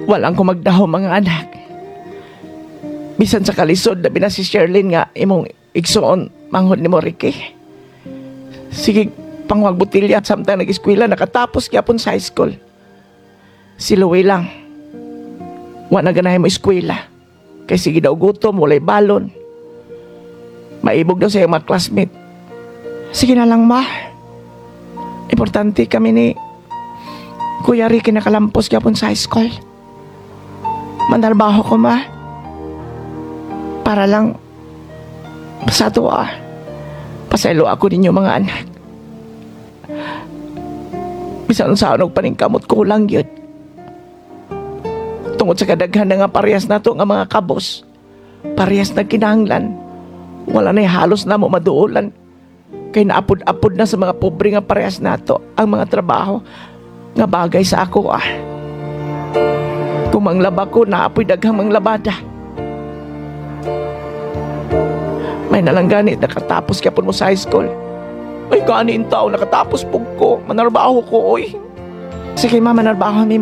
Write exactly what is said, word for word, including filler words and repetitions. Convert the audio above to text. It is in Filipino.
Walang ko magdaho mga anak. Bisan sa kalisod, labi na si Sherlyn nga imong igsuon manghod ni mo Ricky. Sige, pangwag butilya samtang nag-eskwela, nakatapos gyapon sa high school. Si Louie lang. Wa na ganahin mo eskwela. Kay sige daw gutom, walay balon. Maibog daw sa iyong mga classmate. Sige na lang, ma. Importante kami ni Kuya Ricky nakalampos gyapon sa high school. Mandarbaho ko, ma. Para lang sa tuwa. Pasaylo ako ninyo mga anak. Bisan sa anog paningkamot ko lang yun. Tungod sa kadaghan na nga parehas na to nga mga kabos. Parehas na kinahanglan. Wala na halos na mo maduulan. Kay naapod-apod na sa mga pobre nga parehas na to ang mga trabaho nga bagay sa ako ah. Kung manglaba ko, naapoy daghang manglabada. May nalanggani, nakatapos ka po mo sa high school. Ay, kanin tao, nakatapos po ko. Manarbaho ko, oy. Sige, ma, manarbaho mi